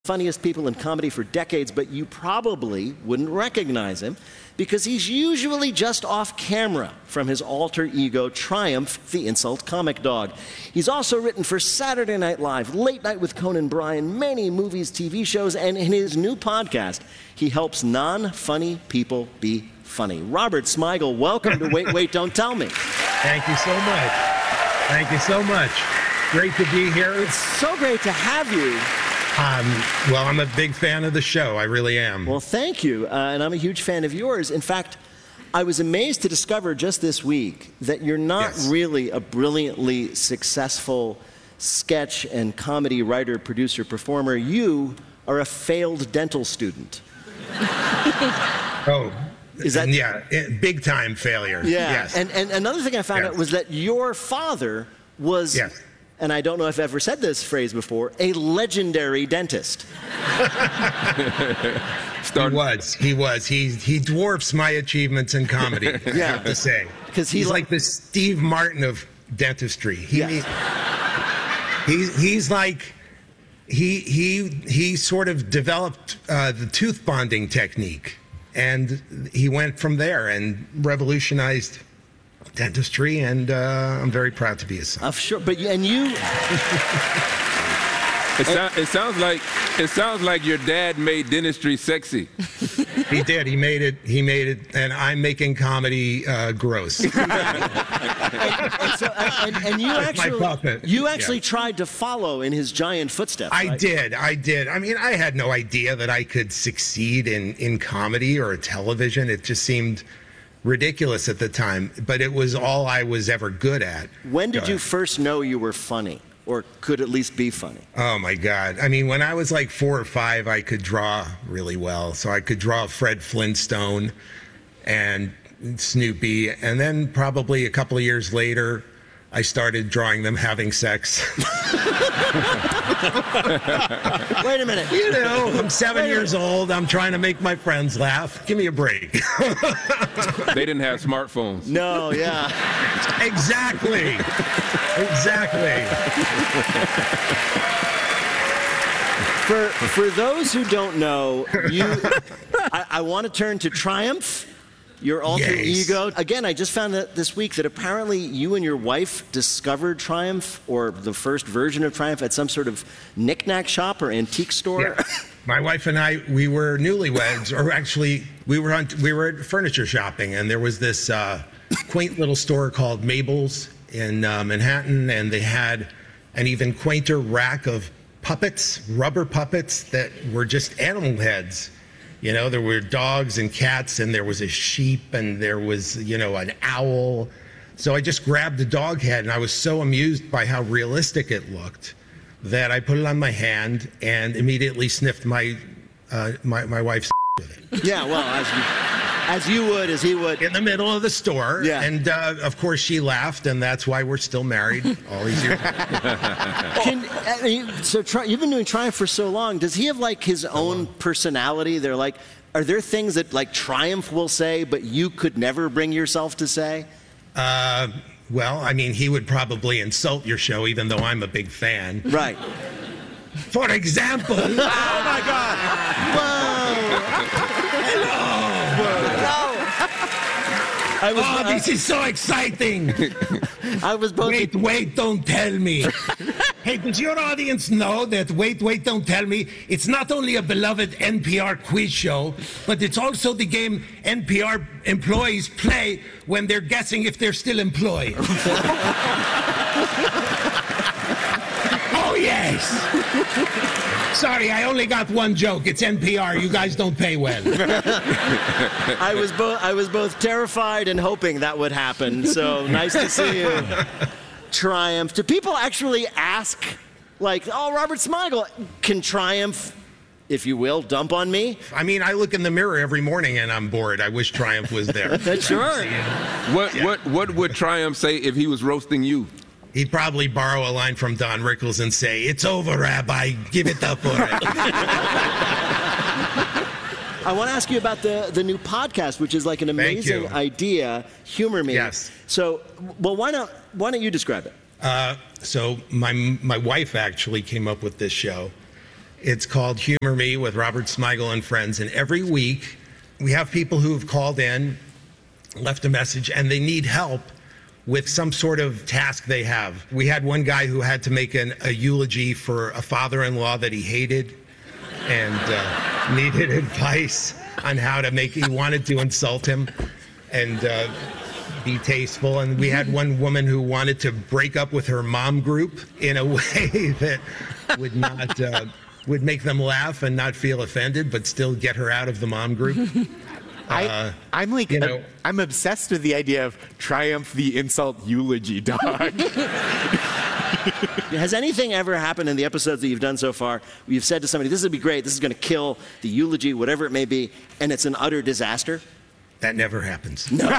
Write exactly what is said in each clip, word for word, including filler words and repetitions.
Funniest people in comedy for decades, but you probably wouldn't recognize him because he's usually just off camera from his alter ego Triumph, the insult comic dog. He's also written for Saturday Night Live, Late Night with Conan Bryan, many movies, T V shows, and in his new podcast, he helps non-funny people be funny. Robert Smigel, welcome to Wait, Wait, Don't Tell Me. Thank you so much. Thank you so much. Great to be here. It's so great to have you. Um, well, I'm a big fan of the show. I really am. Well, thank you. Uh, and I'm a huge fan of yours. In fact, I was amazed to discover just this week that you're not Yes. really a brilliantly successful sketch and comedy writer, producer, performer. You are a failed dental student. Oh, Is that- yeah, it- big time failure. Yeah. Yes. And, and another thing I found Yes. out was that your father was, Yes. and I don't know if I've ever said this phrase before, a legendary dentist. He was. He was. He he dwarfs my achievements in comedy. I Yeah. have to say, 'Cause he he's li- like the Steve Martin of dentistry. He, Yes. he's he's like he he he sort of developed uh, the tooth bonding technique, and he went from there and revolutionized dentistry. And uh, I'm very proud to be his son. Uh, sure, but you- and you, It, sound, it sounds like it sounds like your dad made dentistry sexy. He did. He made it. He made it. And I'm making comedy uh, gross. and, so, and, and you my actually, puppet. you actually Yeah. tried to follow in his giant footsteps. I right? did. I did. I mean, I had no idea that I could succeed in, in comedy or television. It just seemed ridiculous at the time. But it was all I was ever good at. When did Go you ahead. first know you were funny, or could at least be funny? Oh my God. I mean, when I was like four or five, I could draw really well. So I could draw Fred Flintstone and Snoopy. And then probably a couple of years later, I started drawing them having sex. Wait a minute. You know, I'm seven years old. I'm trying to make my friends laugh. Give me a break. They didn't have smartphones. No, yeah. Exactly. Exactly. For for those who don't know, you, I, I want to turn to Triumph, your alter Yes. ego. Again, I just found that this week that apparently you and your wife discovered Triumph, or the first version of Triumph, at some sort of knick-knack shop or antique store. Yeah. My wife and I, we were newlyweds, or actually, we were on, we were furniture shopping, and there was this uh, quaint little store called Mabel's in uh, Manhattan, and they had an even quainter rack of puppets, rubber puppets that were just animal heads. You know, there were dogs and cats, and there was a sheep, and there was, you know, an owl. So I just grabbed the dog head, and I was so amused by how realistic it looked that I put it on my hand and immediately sniffed my uh, my, my wife's with it. Yeah, well, as you, as you would, as he would. In the middle of the store. Yeah. And, uh, of course, she laughed, and that's why we're still married all these years. Can, I mean, so Tri- you've been doing Triumph for so long. Does he have like his own personality? They're like, are there things that like Triumph will say, but you could never bring yourself to say? Uh, well, I mean, he would probably insult your show, even though I'm a big fan. Right. For example. Oh my God! I was, Oh, this is so exciting. I was both. Wait, wait, don't tell me. Hey, does your audience know that Wait, Wait, Don't Tell Me, it's not only a beloved N P R quiz show, but it's also the game N P R employees play when they're guessing if they're still employed. Oh, yes. Sorry, I only got one joke. It's N P R. You guys don't pay well. I was both. I was both terrified and hoping that would happen. So nice to see you. Triumph. Do people actually ask, like, oh, Robert Smigel, can Triumph, if you will, dump on me? I mean, I look in the mirror every morning and I'm bored. I wish Triumph was there. Sure. What what what would Triumph say if he was roasting you? He'd probably borrow a line from Don Rickles and say, "It's over, Rabbi. Give it up already." I want to ask you about the, the new podcast, which is like an amazing you. idea. Humor Me. Yes. So, well, why not? Why don't you describe it? Uh, so my my wife actually came up with this show, It's called Humor Me with Robert Smigel and Friends. And every week, we have people who have called in, left a message, and they need help with some sort of task they have. We had one guy who had to make an, a eulogy for a father-in-law that he hated and uh, needed advice on how to make, he wanted to insult him and uh, be tasteful. And we had one woman who wanted to break up with her mom group in a way that would not, uh, would make them laugh and not feel offended, but still get her out of the mom group. I, Uh, I'm like, you know- I'm obsessed with the idea of Triumph the Insult Eulogy Dog. Has anything ever happened in the episodes that you've done so far where you've said to somebody, this would be great, this is going to kill the eulogy, whatever it may be, and it's an utter disaster? That never happens. No.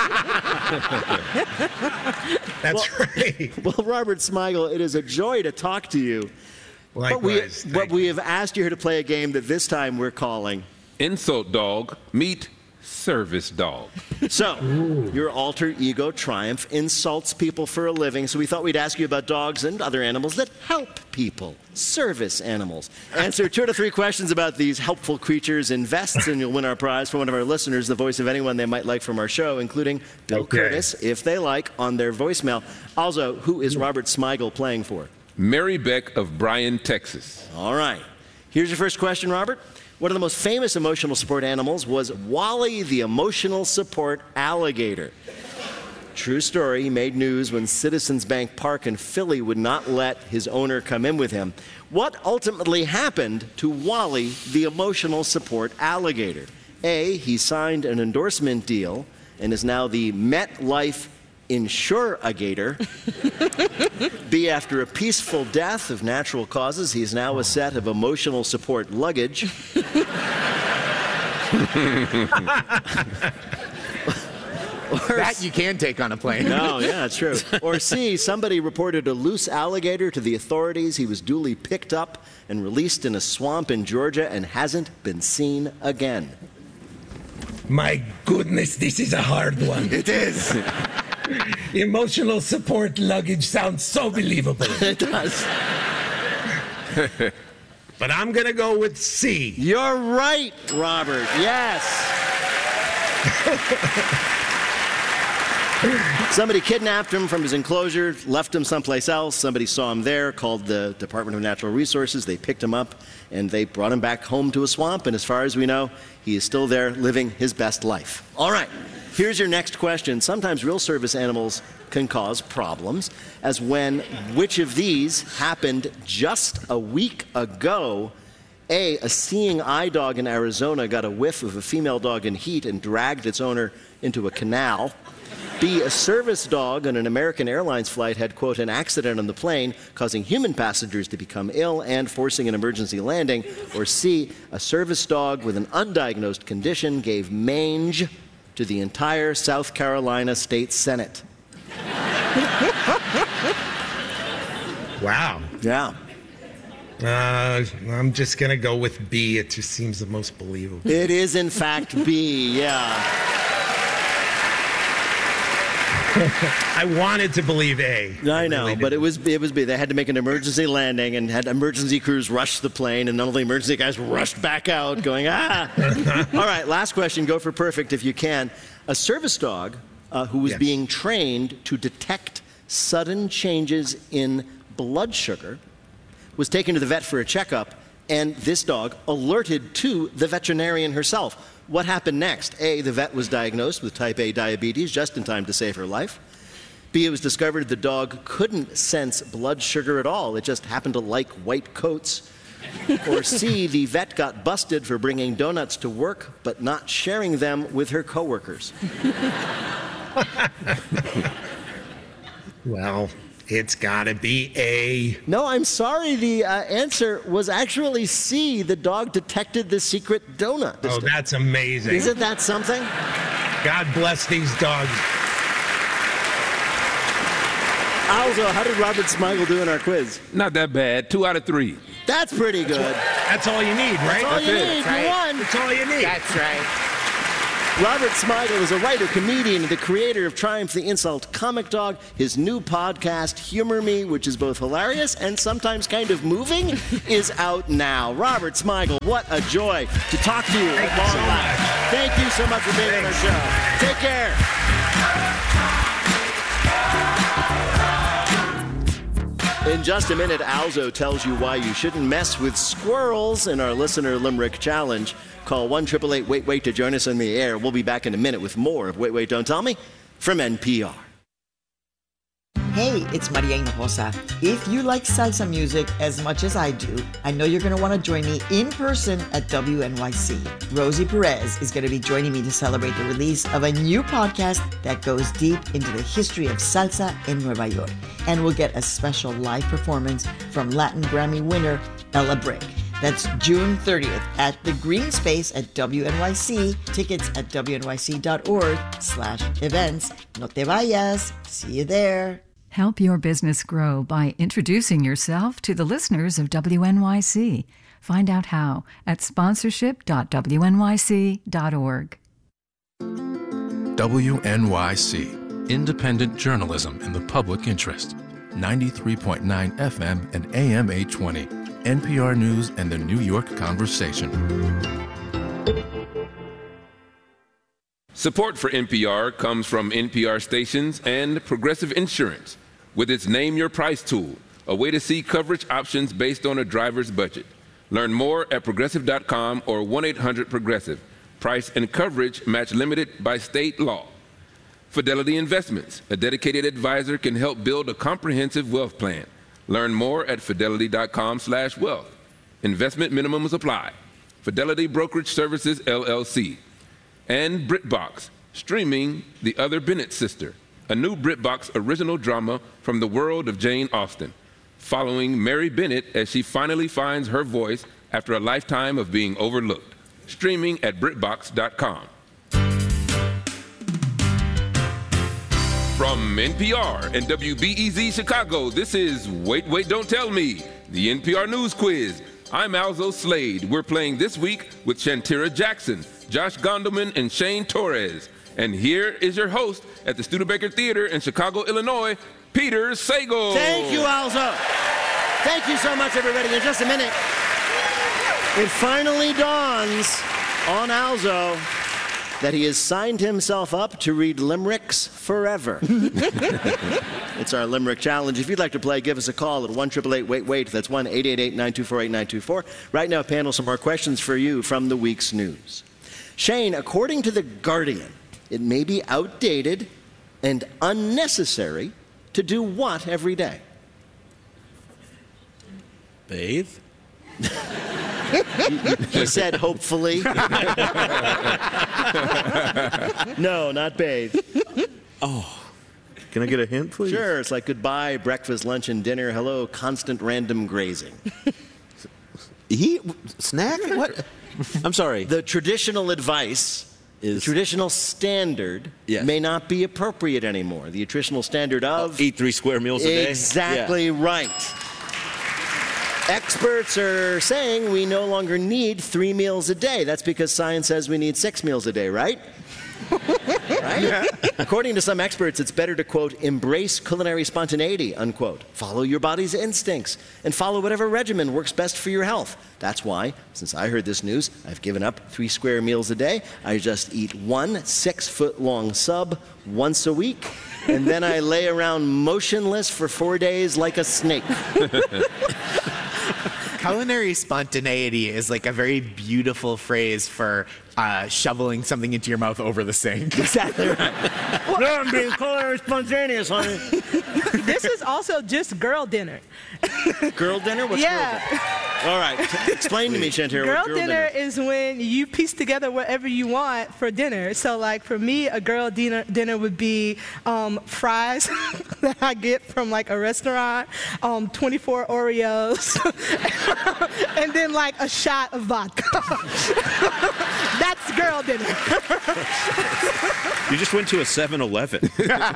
That's Well- right. Well, Robert Smigel, it is a joy to talk to you. But we, Likewise. but Thank we you. have asked you here to play a game that this time we're calling. Insult dog meet service dog. So, your alter ego Triumph insults people for a living, so we thought we'd ask you about dogs and other animals that help people, service animals. Answer two to three questions about these helpful creatures in vests, and you'll win our prize for one of our listeners, the voice of anyone they might like from our show, including Bill Okay. Curtis, if they like, on their voicemail. Also, who is Robert Smigel playing for? Mary Beck of Bryan, Texas. All right. Here's your first question, Robert. One of the most famous emotional support animals was Wally the emotional support alligator. True story, he made news when Citizens Bank Park in Philly would not let his owner come in with him. What ultimately happened to Wally the emotional support alligator? A, he signed an endorsement deal and is now the MetLife Insure-A-Gator. B, after a peaceful death of natural causes, he is now a set of emotional support luggage. Or That you can take on a plane. No, yeah, that's true. Or C, somebody reported a loose alligator to the authorities. He was duly picked up and released in a swamp in Georgia and hasn't been seen again. My goodness, this is a hard one. It is. Emotional support luggage sounds so believable. It does. But I'm going to go with C. You're right, Robert. Yes. Somebody kidnapped him from his enclosure, left him someplace else. Somebody saw him there, called the Department of Natural Resources. They picked him up, and they brought him back home to a swamp. And as far as we know, he is still there living his best life. All right, here's your next question. Sometimes real service animals can cause problems, as when which of these happened just a week ago? A, a seeing eye dog in Arizona got a whiff of a female dog in heat and dragged its owner into a canal. B, a service dog on an American Airlines flight had, quote, an accident on the plane, causing human passengers to become ill and forcing an emergency landing. Or C, a service dog with an undiagnosed condition gave mange to the entire South Carolina State Senate. Wow. Yeah. Uh, I'm just going to go with B. It just seems the most believable. It is, in fact, B, yeah. I wanted to believe A. I know, really but did. it was it was B. They had to make an emergency landing and had emergency crews rush the plane, and none of the emergency guys rushed back out going, ah. All right, last question. Go for perfect if you can. A service dog uh, who was Yes. being trained to detect sudden changes in blood sugar was taken to the vet for a checkup, and this dog alerted to the veterinarian herself. What happened next? A, the vet was diagnosed with type A diabetes just in time to save her life. B, it was discovered the dog couldn't sense blood sugar at all. It just happened to like white coats. Or C, the vet got busted for bringing donuts to work but not sharing them with her coworkers. Well, it's got to be A. No, I'm sorry. The uh, answer was actually C. The dog detected the secret donut. Oh, that's amazing. Isn't that something? God bless these dogs. Also, how did Robert Smigel do in our quiz? Not that bad. Two out of three. That's pretty good. That's all you need, right? All you it. need, Right. you won. That's all you need. That's right. Robert Smigel is a writer, comedian, and the creator of Triumph the Insult Comic Dog. His new podcast, Humor Me, which is both hilarious and sometimes kind of moving, is out now. Robert Smigel, what a joy to talk to you. Thank you so much. Thank you so much for being on our show. Take care. In just a minute, Alzo tells you why you shouldn't mess with squirrels in our Listener Limerick Challenge. Call one eight eight eight wait wait to join us on the air. We'll be back in a minute with more of Wait, Wait, Don't Tell Me from N P R. Hey, it's Maria Hinojosa. If you like salsa music as much as I do, I know you're going to want to join me in person at W N Y C. Rosie Perez is going to be joining me to celebrate the release of a new podcast that goes deep into the history of salsa in Nueva York. And we'll get a special live performance from Latin Grammy winner Ella Brick. That's June thirtieth at the Green Space at W N Y C. Tickets at W N Y C dot org slash events. No te vayas. See you there. Help your business grow by introducing yourself to the listeners of W N Y C. Find out how at sponsorship dot W N Y C dot org. W N Y C, independent journalism in the public interest. ninety-three point nine F M and A M eight twenty. N P R News and the New York Conversation. Support for N P R comes from N P R stations and Progressive Insurance, with its Name Your Price tool, a way to see coverage options based on a driver's budget. Learn more at progressive dot com or one eight hundred progressive. Price and coverage match limited by state law. Fidelity Investments, a dedicated advisor, can help build a comprehensive wealth plan. Learn more at fidelity dot com slash wealth. Investment minimums apply. Fidelity Brokerage Services, L L C. And BritBox, streaming The Other Bennett Sister, a new BritBox original drama from the world of Jane Austen, following Mary Bennett as she finally finds her voice after a lifetime of being overlooked. Streaming at brit box dot com. From N P R and W B E Z Chicago, this is Wait, Wait, Don't Tell Me, the N P R News Quiz. I'm Alzo Slade. We're playing this week with Shantira Jackson, Josh Gondelman, and Shane Torres. And here is your host at the Studebaker Theater in Chicago, Illinois, Peter Sagal. Thank you, Alzo. Thank you so much, everybody. In just a minute, it finally dawns on Alzo that he has signed himself up to read limericks forever. It's our Limerick Challenge. If you'd like to play, give us a call at one eight eight eight wait wait. That's one eight eight eight nine two four eight nine two four. Right now, panel, some more questions for you from the week's news. Shane, according to The Guardian, it may be outdated and unnecessary to do what every day? Bathe? He said, hopefully. No, not bathe. Oh. Can I get a hint, please? Sure. It's like goodbye, breakfast, lunch, and dinner. Hello, constant random grazing. Eat? Snack? What? I'm sorry. The traditional advice, Is- the traditional standard, Yes. may not be appropriate anymore. The traditional standard of... Eat three square meals a day? Exactly Yeah. right. Experts are saying we no longer need three meals a day. That's because science says we need six meals a day, right? Right? Yeah. According to some experts, it's better to, quote, embrace culinary spontaneity, unquote. Follow your body's instincts and follow whatever regimen works best for your health. That's why, since I heard this news, I've given up three square meals a day. I just eat one six-foot-long sub once a week, and then I lay around motionless for four days like a snake. Culinary spontaneity is like a very beautiful phrase for uh, shoveling something into your mouth over the sink. Exactly right. No, I'm being culinary spontaneous, honey. This is also just girl dinner. Girl dinner? What's Yeah. girl dinner? All right. T- explain to me, Shantira, Girl, what girl dinner, dinner is when you piece together whatever you want for dinner. So, like, for me, a girl dinner, dinner would be um, fries that I get from, like, a restaurant, um, twenty-four Oreos, and then, like, a shot of vodka. That's girl dinner. You just went to a seven eleven.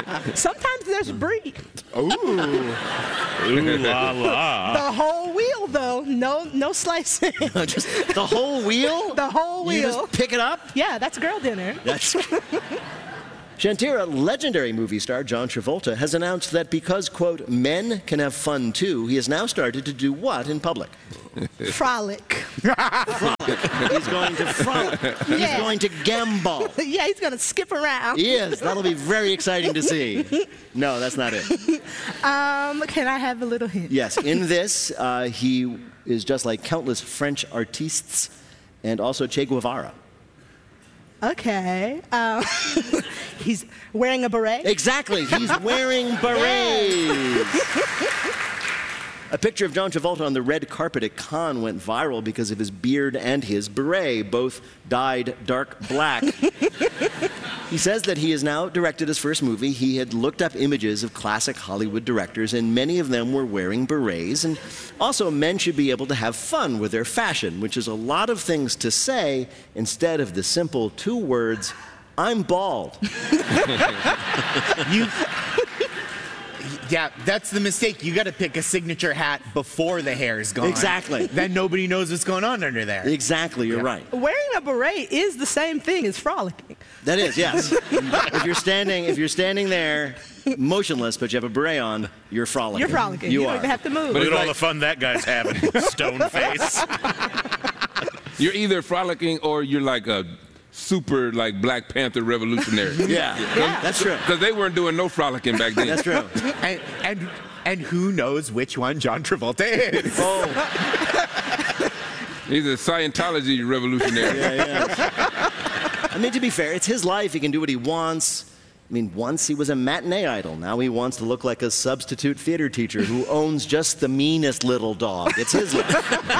Sometimes there's brie. Ooh. Ooh la la. The whole wheel though. No, no slicing. Just the whole wheel? The whole wheel. You just pick it up? Yeah, that's girl dinner. That's... Shantira, legendary movie star John Travolta has announced that because, quote, men can have fun too, he has now started to do what in public? Frolic. Frolic. He's going to frolic. He's Yeah. going to gambol. Yeah, he's going to skip around. He is. That'll be very exciting to see. No, that's not it. Um, can I have a little hint? Yes, in this, uh, he is just like countless French artistes and also Che Guevara. Okay. Um, he's wearing a beret? Exactly. He's wearing berets. A picture of John Travolta on the red carpet at Cannes went viral because of his beard and his beret, both dyed dark black. He says that he has now directed his first movie. He had looked up images of classic Hollywood directors, and many of them were wearing berets. And also, men should be able to have fun with their fashion, which is a lot of things to say instead of the simple two words, I'm bald. You, yeah, that's the mistake. You got to pick a signature hat before the hair is gone. Exactly. Then nobody knows what's going on under there. Exactly, you're right. Wearing a beret is the same thing as frolicking. That is, yes. if you're standing, if you're standing there, motionless, but you have a beret on, you're frolicking. You're frolicking. You, You, are. don't even have to move. Look at all the fun that guy's having, stone face. You're either frolicking or you're like a super like Black Panther revolutionary. Yeah, Yeah. that's true. Because they weren't doing no frolicking back then. That's true. And, and, and who knows which one John Travolta is? Oh, He's a Scientology revolutionary. yeah, yeah. I mean, to be fair, it's his life. He can do what he wants. I mean, once he was a matinee idol. Now he wants to look like a substitute theater teacher who owns just the meanest little dog. It's his life.